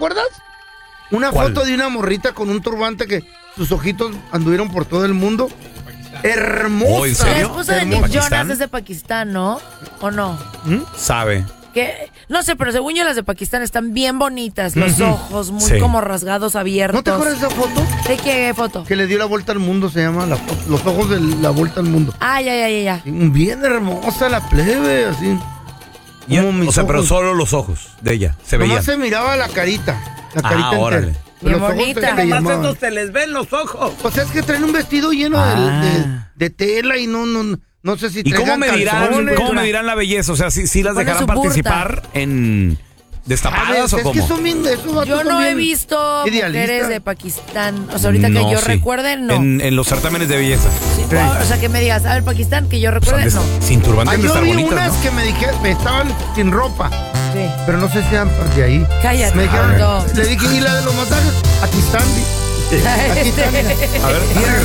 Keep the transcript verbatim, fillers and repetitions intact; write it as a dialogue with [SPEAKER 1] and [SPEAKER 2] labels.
[SPEAKER 1] acuerdas? Una
[SPEAKER 2] ¿Cuál?
[SPEAKER 1] foto de una morrita con un turbante que sus ojitos anduvieron por todo el mundo. Hermosa.
[SPEAKER 2] Oh, ¿en serio?
[SPEAKER 3] La esposa de Nick
[SPEAKER 2] ¿Pakistán?
[SPEAKER 3] Jonas es de Pakistán, ¿no? ¿O no?
[SPEAKER 2] Sabe.
[SPEAKER 3] Que no sé, pero según yo las de Pakistán están bien bonitas, los ojos muy
[SPEAKER 2] Sí.
[SPEAKER 3] como rasgados, abiertos.
[SPEAKER 1] ¿No te acuerdas de esa foto?
[SPEAKER 3] ¿De qué foto?
[SPEAKER 1] Que le dio la vuelta al mundo, se llama la foto, los ojos de la vuelta al mundo.
[SPEAKER 3] Ah, ya, ya, ya, ya.
[SPEAKER 1] Bien hermosa la plebe, así.
[SPEAKER 2] Y-
[SPEAKER 1] Como mis
[SPEAKER 2] o sea, pero
[SPEAKER 1] ojos.
[SPEAKER 2] solo los ojos de ella se veían.
[SPEAKER 1] Nomás se miraba la carita. La
[SPEAKER 2] Ah,
[SPEAKER 1] carita entera.
[SPEAKER 2] órale.
[SPEAKER 3] Bien
[SPEAKER 1] Los ojos
[SPEAKER 3] bonita.
[SPEAKER 1] se le
[SPEAKER 3] Nomás
[SPEAKER 1] llamaban.
[SPEAKER 4] se les ven los ojos.
[SPEAKER 1] Pues es que traen un vestido lleno de-
[SPEAKER 2] Ah.
[SPEAKER 1] de, de tela y no, no, no sé si
[SPEAKER 2] ¿Y cómo
[SPEAKER 1] traigan
[SPEAKER 2] medirán,
[SPEAKER 1] calzones.
[SPEAKER 2] cómo medirán la belleza? O sea, ¿sí, sí las
[SPEAKER 3] Ponen
[SPEAKER 2] dejarán
[SPEAKER 3] su burta.
[SPEAKER 2] participar en destapadas
[SPEAKER 1] ¿Sabes?
[SPEAKER 2] o
[SPEAKER 1] Es
[SPEAKER 2] cómo?
[SPEAKER 1] que son bien, esos vatos
[SPEAKER 3] Yo
[SPEAKER 1] son
[SPEAKER 3] no he
[SPEAKER 1] bien
[SPEAKER 3] visto
[SPEAKER 1] idealistas.
[SPEAKER 3] mujeres de Pakistán. O sea, ahorita
[SPEAKER 2] No,
[SPEAKER 3] que yo
[SPEAKER 2] sí.
[SPEAKER 3] recuerde, no.
[SPEAKER 2] En, en los certámenes de belleza.
[SPEAKER 3] Sí, o sea, que me digas, a ver, Pakistán, que yo
[SPEAKER 2] Pues han
[SPEAKER 3] recuerde,
[SPEAKER 2] de-
[SPEAKER 3] no.
[SPEAKER 2] Sin turbante
[SPEAKER 1] Ah,
[SPEAKER 2] han de
[SPEAKER 1] yo
[SPEAKER 2] estar
[SPEAKER 1] vi
[SPEAKER 2] bonitas,
[SPEAKER 1] unas
[SPEAKER 2] ¿no?
[SPEAKER 1] que me dijeron, estaban sin ropa,
[SPEAKER 3] Sí.
[SPEAKER 1] pero no sé si eran de ahí.
[SPEAKER 3] Cállate.
[SPEAKER 1] Me dijeron,
[SPEAKER 3] no.
[SPEAKER 1] le dije, ¿y la de los masajes? Aquí están, di- aquí están, mira.
[SPEAKER 2] A ver,